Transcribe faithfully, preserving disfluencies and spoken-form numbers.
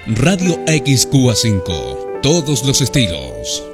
Radio X Q A cinco. Todos los estilos.